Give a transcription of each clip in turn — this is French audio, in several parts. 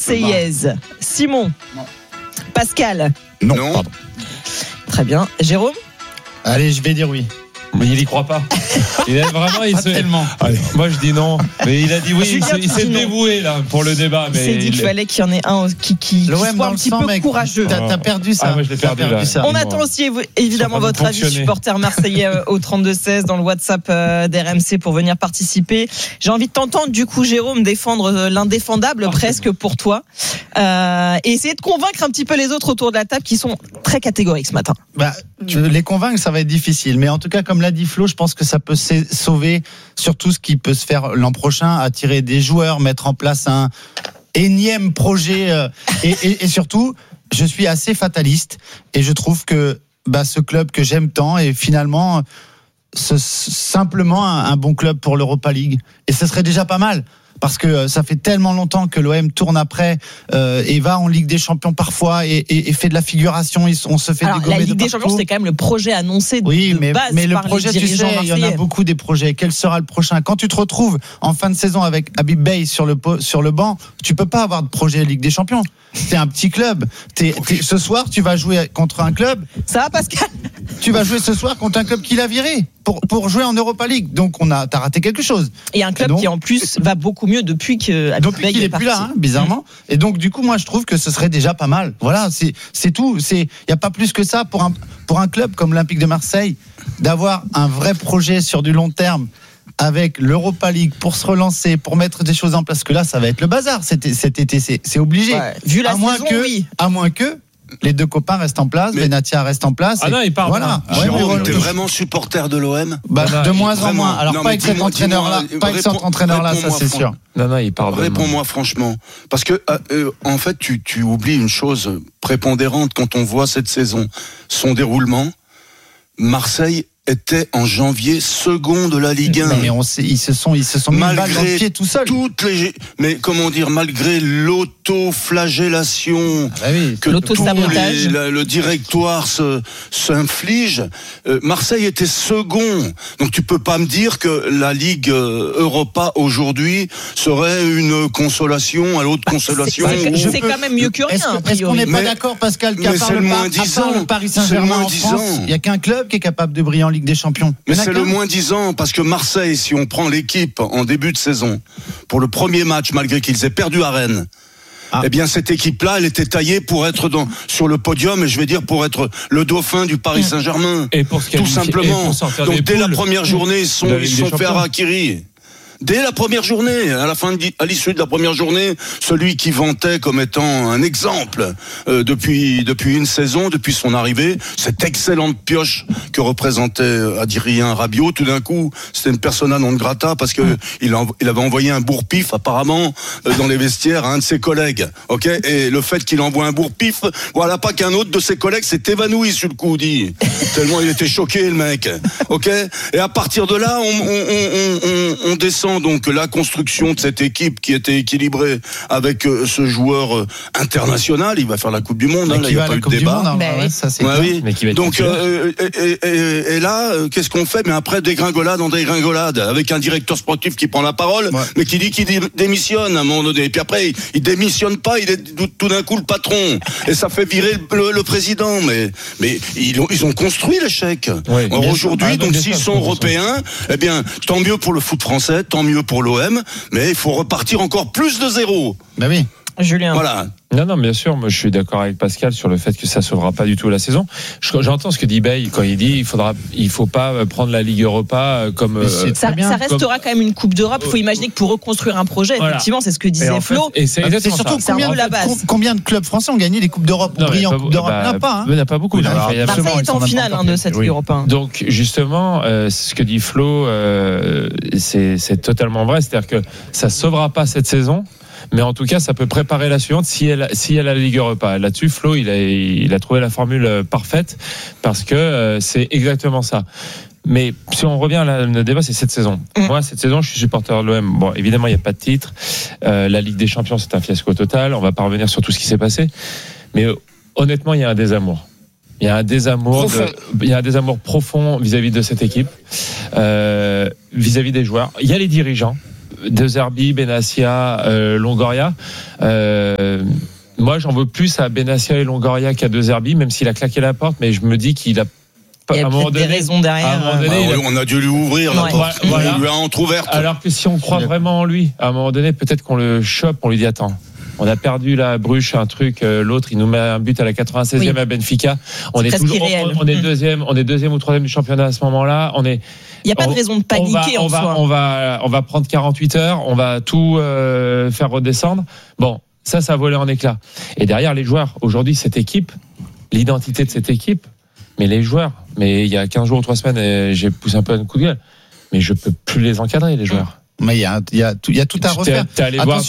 Marseillaise. Simon. Non. Pascal. Non. Pardon. Très bien. Jérôme. Allez, je vais dire oui. Mais il y croit pas. Il a vraiment, Pas tellement. Allez, moi je dis non. Mais il a dit oui. Julien, Il s'est dis non. dévoué là pour le débat. Il s'est dit qu'il fallait qu'il y en ait un qui L'OM soit dans un le petit sang, peu mec. courageux. T'as perdu ça. Ah, moi je l'ai T'as perdu là. ça. On attend aussi évidemment votre avis, fonctionner. supporter marseillais au 32-16 dans le WhatsApp d'RMC pour venir participer. J'ai envie de t'entendre du coup, Jérôme, défendre l'indéfendable presque pour toi et essayer de convaincre un petit peu les autres autour de la table qui sont très catégoriques ce matin. Les convaincre, ça va être difficile. Mais en tout cas, comme l'a dit Flo, je pense que ça peut sauver surtout ce qui peut se faire l'an prochain, attirer des joueurs, mettre en place un énième projet. Et surtout, je suis assez fataliste et je trouve que ce club que j'aime tant est finalement simplement un bon club pour l'Europa League. Et ce serait déjà pas mal. Parce que ça fait tellement longtemps que l'OM tourne après et va en Ligue des Champions parfois et fait de la figuration. On se fait dégommer de partout. La Ligue des Champions, c'était quand même le projet annoncé de base mais le par projet, les tu dirigeants sais, il y marseillais. en a beaucoup des projets. Quel sera le prochain ? Quand tu te retrouves en fin de saison avec Habib Beye sur le banc, tu peux pas avoir de projet Ligue des Champions. T'es un petit club. Ce soir, tu vas jouer contre un club. Ça va, Pascal ? Tu vas jouer ce soir contre un club qui l'a viré pour jouer en Europa League. Donc t'as raté quelque chose. Et un club qui en plus va beaucoup mieux depuis qu'il est plus là, bizarrement. Et donc du coup, moi je trouve que ce serait déjà pas mal. Voilà, c'est tout. Il y a pas plus que ça pour un club comme l'Olympique de Marseille d'avoir un vrai projet sur du long terme avec l'Europa League pour se relancer, pour mettre des choses en place. Que là, ça va être le bazar cet été, c'est obligé. Ouais, vu la saison, oui. À moins que les deux copains restent en place, Benatia reste en place. Ah non, il part. Voilà. Jérôme, t'es vraiment supporter de l'OM ? De moins en moins. Alors non, pas avec cet entraîneur-là, ça c'est sûr. Non, il part. Réponds-moi franchement, parce que en fait, tu oublies une chose prépondérante quand on voit cette saison, son déroulement. Marseille était en janvier second de la Ligue 1. Mais ils se sont mis une balle dans le pied tout seuls. Mais comment dire, malgré l'autoflagellation que le directoire s'inflige, Marseille était second. Donc tu peux pas me dire que la Ligue Europa aujourd'hui serait une consolation à l'autre consolation. C'est quand même mieux que rien. Est-ce qu'on n'est pas d'accord, Pascal, qu'à part le Paris Saint-Germain en France, il n'y a qu'un club qui est capable de briller en Ligue des Champions. Mais c'est le moins 10 ans, parce que Marseille, si on prend l'équipe en début de saison, pour le premier match, malgré qu'ils aient perdu à Rennes, eh bien cette équipe-là, elle était taillée pour être sur le podium, et je vais dire pour être le dauphin du Paris Saint-Germain. Et pour tout simplement. Donc dès la première journée, ils sont fait harakiri. Dès la première journée, à l'issue de la première journée, celui qui vantait comme étant un exemple depuis une saison, depuis son arrivée, cette excellente pioche que représentait Adrien Rabiot, tout d'un coup, c'était une persona non grata parce que il avait envoyé un bourre-pif apparemment dans les vestiaires à un de ses collègues. OK ? Et le fait qu'il envoie un bourre-pif, voilà pas qu'un autre de ses collègues s'est évanoui sur le coup, dit. Tellement il était choqué le mec. OK ? Et à partir de là, on descend donc la construction de cette équipe qui était équilibrée avec ce joueur international. Il va faire la Coupe du Monde, il n'y a pas eu de débat. Donc et là, qu'est-ce qu'on fait ? Mais après, dégringolade en dégringolade, avec un directeur sportif qui prend la parole, mais qui dit qu'il démissionne à un moment donné. Et puis après, il démissionne pas, il est tout d'un coup le patron. Et ça fait virer le président. Mais ils ont construit l'échec. Aujourd'hui, donc s'ils sont européens, eh bien, tant mieux pour le foot français, tant mieux pour l'OM, mais il faut repartir encore plus de zéro. Ben oui. Julien. Voilà. Non, bien sûr, moi je suis d'accord avec Pascal sur le fait que ça sauvera pas du tout la saison. J'entends ce que dit Bey quand il dit il faut pas prendre la Ligue Europa comme ça restera quand même une Coupe d'Europe. Il faut imaginer que pour reconstruire un projet, effectivement, c'est ce que disait Flo. Et c'est surtout combien de clubs français ont gagné les Coupes d'Europe, brillent en Coupe d'Europe? Il n'y en a pas. Il n'y en a pas beaucoup. Marseille est en finale de cette Ligue Europa. Donc justement, ce que dit Flo, c'est totalement vrai. C'est-à-dire que ça sauvera pas cette saison. Mais en tout cas, ça peut préparer la suivante si elle a la Ligue Europa. Là-dessus, Flo, il a trouvé la formule parfaite parce que c'est exactement ça. Mais si on revient là, le débat, c'est cette saison. Moi, cette saison, je suis supporter de l'OM. Bon, évidemment, il n'y a pas de titre. La Ligue des Champions, c'est un fiasco total. On va pas revenir sur tout ce qui s'est passé. Mais honnêtement, il y a un désamour. Il y a un désamour profond vis-à-vis de cette équipe, vis-à-vis des joueurs. Il y a les dirigeants. De Zerbi, Benassia, Longoria, moi, j'en veux plus à Benassia et Longoria qu'à De Zerbi, même s'il a claqué la porte, mais je me dis qu'il a il y a peut-être des raisons derrière. On a dû lui ouvrir la porte. Voilà. On lui a entrouverte. Alors que si on croit vraiment en lui, à un moment donné, peut-être qu'on le chope, on lui dit attends. On a perdu la Bruges, un truc, l'autre, il nous met un but à la 96e à Benfica. On est deuxième ou troisième du championnat à ce moment-là. Il n'y a pas de raison de paniquer en soi. On va prendre 48 heures, on va tout faire redescendre. Bon, ça a volé en éclats. Et derrière les joueurs, aujourd'hui, cette équipe, l'identité de cette équipe, mais les joueurs, mais il y a 15 jours ou 3 semaines, j'ai poussé un peu un coup de gueule, mais je peux plus les encadrer, les joueurs. Mais il y a tout à refaire. T'es allé voir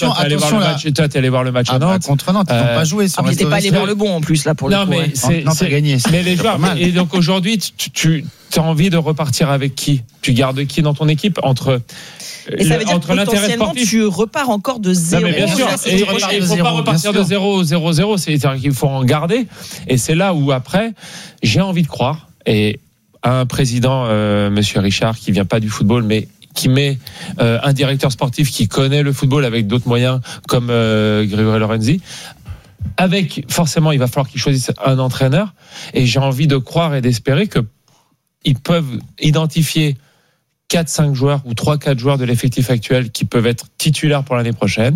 le match à Nantes. Contre Nantes, ils n'ont pas joué. Ils n'étaient pas allés voir le bon en plus là pour le coup. Non, t'as gagné. Mais les joueurs. Et donc aujourd'hui, tu as envie de repartir avec qui? Tu gardes qui dans ton équipe et ça veut dire que potentiellement tu repars encore de zéro. Non, mais bien sûr. Il ne faut pas repartir de 0-0. C'est-à-dire qu'il faut en garder. Et c'est là où après, j'ai envie de croire. Et un président, Monsieur Richard, qui vient pas du football, mais qui met un directeur sportif qui connaît le football avec d'autres moyens comme Grégory Lorenzi. Avec, forcément, il va falloir qu'ils choisissent un entraîneur. Et j'ai envie de croire et d'espérer qu'ils peuvent identifier 4-5 joueurs ou 3-4 joueurs de l'effectif actuel qui peuvent être titulaires pour l'année prochaine.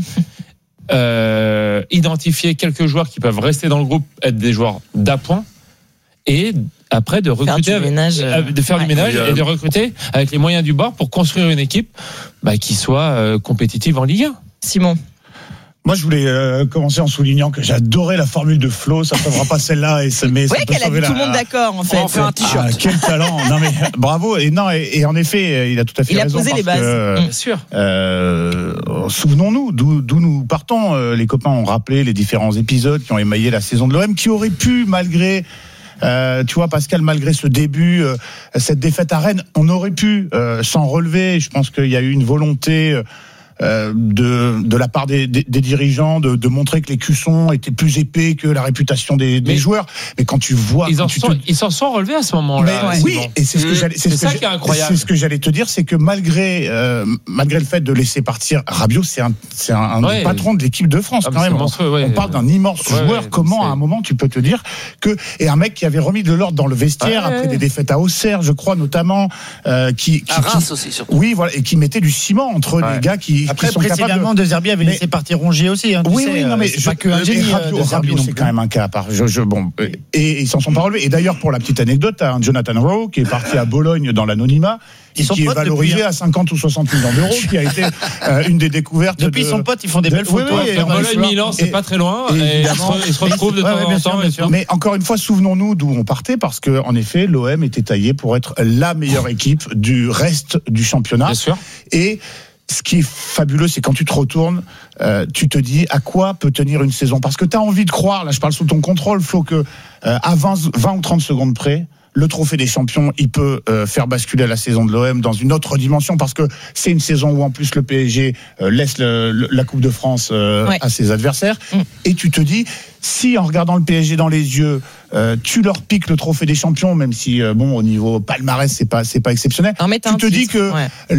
Identifier quelques joueurs qui peuvent rester dans le groupe, être des joueurs d'appoint. Et après de recruter, de faire du ménage et de recruter avec les moyens du bord pour construire une équipe qui soit compétitive en Ligue 1. Simon. Moi, je voulais commencer en soulignant que j'adorais la formule de Flo. Ça ne sauvera pas celle-là. Mais oui, qu'elle a mis tout le monde d'accord, en fait. On fait un t-shirt. Quel talent. Non, mais bravo. Et en effet, il a tout à fait raison. Il a posé les bases. Bien sûr. Souvenons-nous d'où nous partons. Les copains ont rappelé les différents épisodes qui ont émaillé la saison de l'OM, qui auraient pu, malgré... tu vois, Pascal, malgré ce début, cette défaite à Rennes, on aurait pu s'en relever. Je pense qu'il y a eu une volonté de la part des dirigeants de montrer que les cuissons étaient plus épais que la réputation des joueurs. Mais quand tu vois, ils s'en sont relevés à ce moment-là. Oui, et c'est ce que j'allais. C'est ça qui est incroyable. C'est ce que j'allais te dire, c'est que malgré le fait de laisser partir Rabiot, c'est un patron de l'équipe de France quand même. On parle d'un immense joueur. Comment à un moment tu peux te dire et un mec qui avait remis de l'ordre dans le vestiaire après des défaites à Auxerre, je crois notamment, à Reims aussi surtout. Oui, voilà, et qui mettait du ciment entre les gars qui après, sont précédemment, De Zerbi avait laissé partir Rongier aussi. Oui, non, mais c'est pas que un génie. Rabiot, c'est quand même un cas à part. Et ils s'en sont pas relevés. Et d'ailleurs, pour la petite anecdote, t'as un Jonathan Rowe qui est parti à Bologne dans l'anonymat, qui est valorisé à 50 ou 60 millions d'euros, qui a été une des découvertes. Depuis son pote, ils font des belles photos. Bologne-Milan, c'est pas très loin. Et ils se retrouvent de temps en temps. Mais encore une fois, souvenons-nous d'où on partait, parce que en effet, l'OM était taillé pour être la meilleure équipe du reste du championnat. Bien sûr. Et ce qui est fabuleux, c'est quand tu te retournes, tu te dis à quoi peut tenir une saison. Parce que tu as envie de croire, là je parle sous ton contrôle, Flo, que à 20 ou 30 secondes près, le trophée des champions, il peut faire basculer la saison de l'OM dans une autre dimension, parce que c'est une saison où en plus le PSG laisse la Coupe de France à ses adversaires. Et tu te dis, si en regardant le PSG dans les yeux, tu leur piques le trophée des champions, même si au niveau palmarès c'est pas exceptionnel. Tu te dis que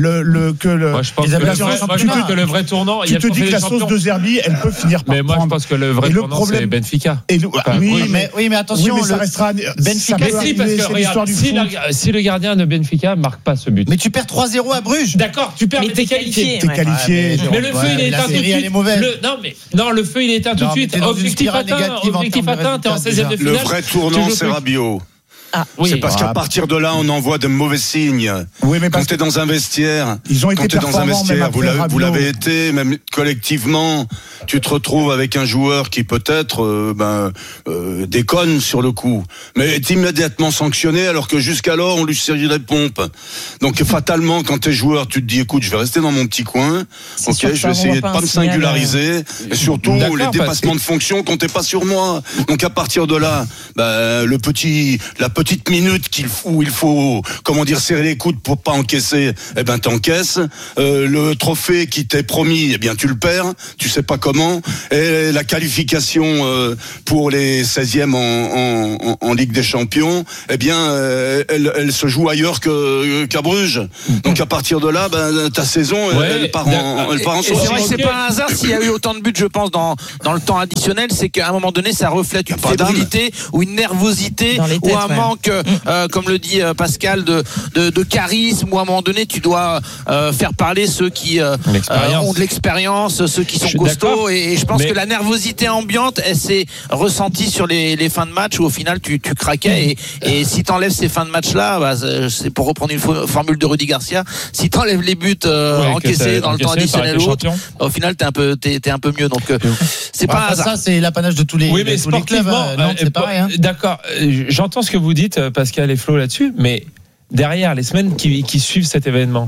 que le vrai tournant, tu te dis que la sauce de Zerbi, elle peut finir par. Mais moi je pense que le vrai tournant c'est Benfica. Oui, mais attention, ça restera Benfica. Parce que regarde, si le gardien de Benfica marque pas ce but. Mais tu perds 3-0 à Bruges. D'accord, tu perds, mais t'es qualifié. T'es qualifié. Mais le feu il est éteint tout de suite. Non, le feu il est éteint tout de suite. Objectif atteint, t'es en 16e de finale. Le vrai tournant, c'est Rabiot. C'est parce qu'à partir de là, on envoie de mauvais signes. Oui, mais quand t'es dans un vestiaire, vous l'avez été, même collectivement, tu te retrouves avec un joueur qui peut-être déconne sur le coup, mais est immédiatement sanctionné, alors que jusqu'alors on lui serrait les pompes. Donc fatalement, quand t'es joueur, tu te dis écoute, je vais rester dans mon petit coin, je vais essayer de pas me singulariser, et surtout les dépassements de fonction comptaient pas sur moi. Donc à partir de là, la petite petites minutes où il faut, serrer les coudes pour pas encaisser, t'encaisses. Le trophée qui t'est promis, tu le perds, tu sais pas comment. Et la qualification pour les 16e en Ligue des Champions, elle se joue ailleurs qu'à Bruges. Donc à partir de là, ta saison, elle part en sauce. C'est vrai que c'est pas un hasard s'il y a eu autant de buts, je pense, dans le temps additionnel, c'est qu'à un moment donné, ça reflète une fébrilité ou une nervosité ou un manque, comme le dit Pascal, de charisme, ou à un moment donné, tu dois faire parler ceux qui ont de l'expérience, ceux qui sont costauds, et je pense que la nervosité ambiante, elle s'est ressentie sur les fins de match où au final tu craquais, et si t'enlèves ces fins de match là, c'est pour reprendre une formule de Rudy Garcia, si t'enlèves les buts encaissés dans le temps additionnel ou autre, au final t'es un peu mieux, donc c'est pas un hasard. Ça c'est l'apanage de tous les clubs. Non, c'est pareil. D'accord, j'entends ce que vous dites, Pascal et Flo, là-dessus, mais derrière les semaines qui suivent cet événement,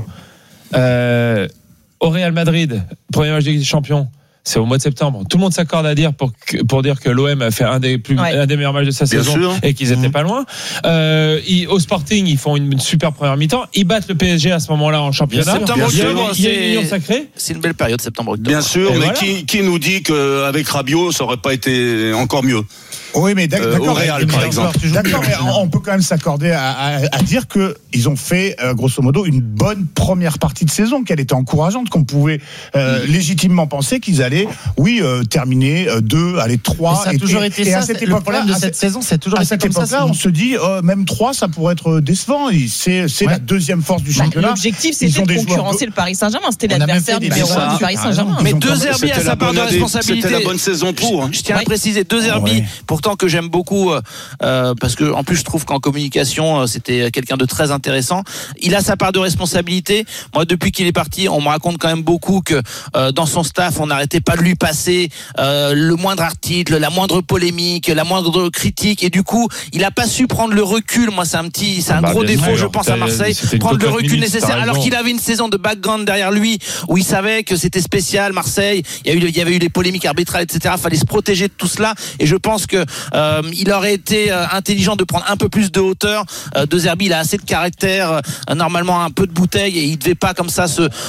au Real Madrid, premier match de Ligue des Champions, c'est au mois de septembre. Tout le monde s'accorde à dire pour dire que l'OM a fait un des meilleurs matchs de sa saison, et qu'ils étaient pas loin. Au Sporting, ils font une super première mi-temps. Ils battent le PSG à ce moment-là en championnat. Septembre-octobre, c'est une belle période, septembre-octobre. Bien sûr, mais qui nous dit qu'avec Rabiot, ça aurait pas été encore mieux? Oui, mais d'accord. Au Real, par exemple. D'accord, mais on peut quand même s'accorder à dire que ils ont fait, grosso modo, une bonne première partie de saison, qu'elle était encourageante, qu'on pouvait légitimement penser qu'ils allaient, terminer 2, aller 3. Ça a toujours été ça. Le problème de cette saison, c'est toujours été comme ça. À cette époque-là, on se dit, même 3, ça pourrait être décevant. C'est la deuxième force du championnat. L'objectif, c'était de concurrencer le Paris Saint-Germain. C'était l'adversaire numéro 1 du Paris Saint-Germain. Mais De Zerbi a sa part de responsabilité. C'était la bonne saison pour. Je tiens à préciser, De Zerbi, pourtant que j'aime beaucoup, parce que en plus je trouve qu'en communication c'était quelqu'un de très intéressant. Il a sa part de responsabilité. Moi, depuis qu'il est parti, on me raconte quand même beaucoup que dans son staff, on n'arrêtait pas de lui passer le moindre article, la moindre polémique, la moindre critique, et du coup, il a pas su prendre le recul. Moi, c'est un gros défaut, je pense, à Marseille, prendre le recul nécessaire, alors qu'il avait une saison de background derrière lui où il savait que c'était spécial. Marseille, il y avait eu des polémiques arbitrales, etc. Fallait se protéger de tout cela, et je pense que il aurait été intelligent de prendre un peu plus de hauteur. De Zerbi, il a assez de caractère, normalement un peu de bouteille, et il devait pas comme ça se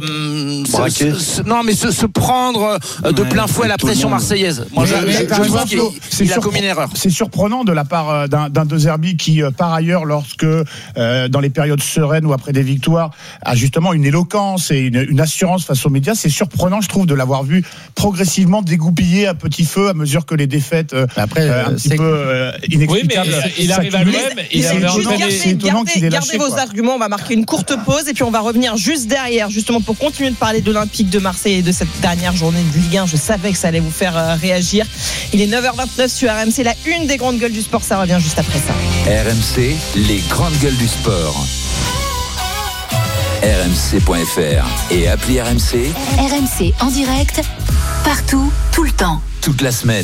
prendre de plein fouet la pression marseillaise. Moi, je vois qu'il a commis une erreur. C'est surprenant de la part d'un De Zerbi qui, par ailleurs, lorsque dans les périodes sereines ou après des victoires, a justement une éloquence et une assurance face aux médias. C'est surprenant, je trouve, de l'avoir vu progressivement dégoupiller à petit feu à mesure que les défaites un petit peu inexplicable. Oui, mais il arrive à l'OM. Gardez vos arguments. On va marquer une courte pause et puis on va revenir juste derrière, justement pour continuer de parler de l'Olympique de Marseille et de cette dernière journée de Ligue 1. Je savais que ça allait vous faire réagir. Il est 9h29 sur RMC, la une des grandes gueules du sport. Ça revient juste après ça. RMC, les grandes gueules du sport. RMC.fr et appli RMC. RMC en direct, partout, tout le temps. Toute la semaine.